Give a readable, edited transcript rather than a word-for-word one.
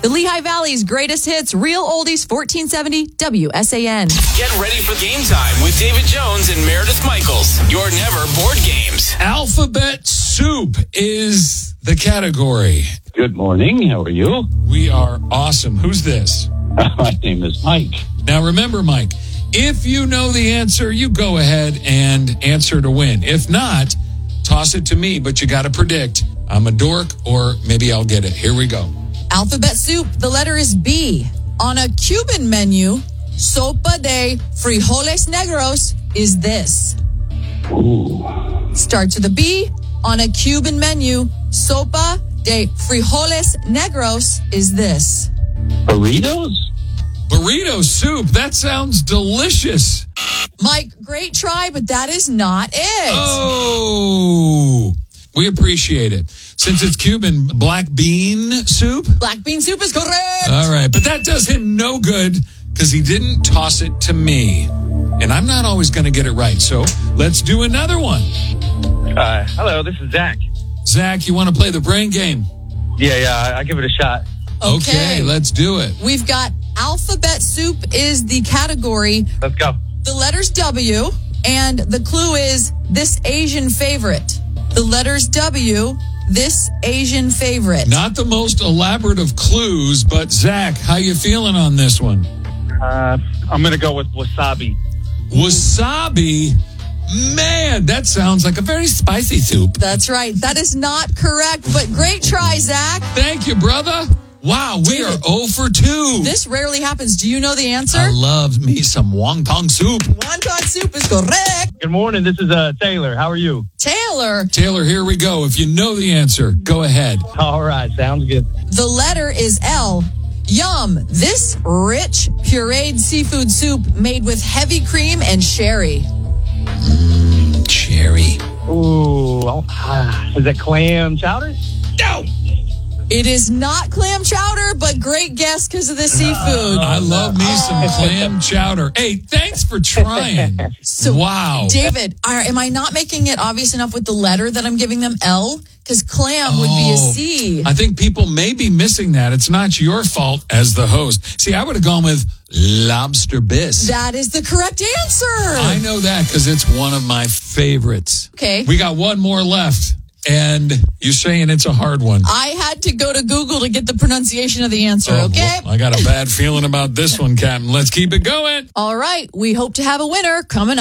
The Lehigh Valley's greatest hits, Real Oldies 1470 WSAN. Get ready for game time with David Jones and Meredith Michaels. Your never board games. Alphabet soup is the category. Good morning. How are you? We are awesome. Who's this? My name is Mike. Now remember, Mike, if you know the answer, you go ahead and answer to win. If not, toss it to me, but you got to predict. I'm a dork, or maybe I'll get it. Here we go. Alphabet soup, the letter is B. On a Cuban menu, sopa de frijoles negros is this. Ooh. Starts with a B. On a Cuban menu, sopa de frijoles negros is this. Burritos? Burrito soup. That sounds delicious. Mike, great try, but that is not it. Oh, we appreciate it. Since it's Cuban, black bean soup? Black bean soup is correct. All right, but that does him no good because he didn't toss it to me. And I'm not always going to get it right. So let's do another one. Hello, this is Zach. Zach, you want to play the brain game? Yeah, I'll give it a shot. Okay, let's do it. We've got alphabet soup is the category. Let's go. The letter's W, and the clue is this Asian favorite. The letter's W, this Asian favorite. Not the most elaborate of clues, but Zach, how you feeling on this one? I'm going to go with wasabi. Wasabi? Man, that sounds like a very spicy soup. That's right. That is not correct, but great try, Zach. Thank you, brother. Wow, we are 0 for 2. This rarely happens. Do you know the answer? I love me some wonton soup. Wonton soup is correct. Good morning, this is Taylor. How are you? Taylor. Taylor, here we go. If you know the answer, go ahead. All right, sounds good. The letter is L. Yum. This rich, pureed seafood soup made with heavy cream and sherry. Cherry. Ooh, is it clam chowder? No. It is not clam chowder, but great guess because of the seafood. I love me some clam chowder. Hey, thanks for trying. Wow. David, am I not making it obvious enough with the letter that I'm giving them L? Because clam would be a C. I think people may be missing that. It's not your fault as the host. See, I would have gone with lobster bisque. That is the correct answer. I know that because it's one of my favorites. Okay. We got one more left. And you're saying it's a hard one. I had to go to Google to get the pronunciation of the answer, okay? Well, I got a bad feeling about this one, Captain. Let's keep it going. All right. We hope to have a winner coming up.